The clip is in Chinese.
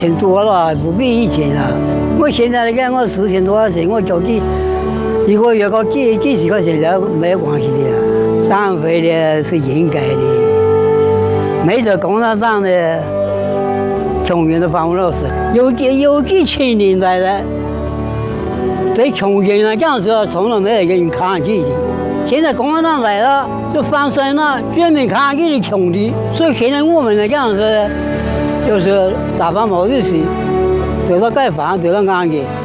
钱多了，不比以前了。我现在来讲，我4000多块钱，我交给一个月搞几十块钱了，没关系的。党费的是应该的，没得共产党的，穷人都帮不了事。有几千年来了，对穷人来讲是从来没有人看起的。现在共产党来了，就翻身了，专门看起的穷的。所以现在我们来讲是，就是大办毛主席得到解放，得到安逸。